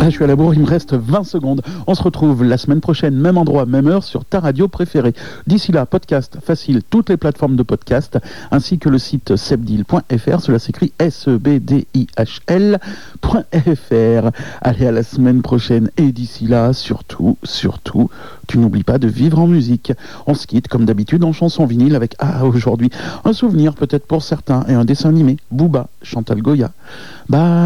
je suis à la bourre, il me reste 20 secondes. On se retrouve la semaine prochaine, même endroit, même heure, sur ta radio préférée. D'ici là, podcast facile, toutes les plateformes de podcast, ainsi que le site sebdil.fr, cela s'écrit sebdihl.fr. Allez, à la semaine prochaine, et d'ici là, surtout, tu n'oublies pas de vivre en musique. On se quitte, comme d'habitude, en chanson vinyle avec, aujourd'hui, un souvenir peut-être pour certains, et un dessin animé, Booba, Chantal Goya. Bye.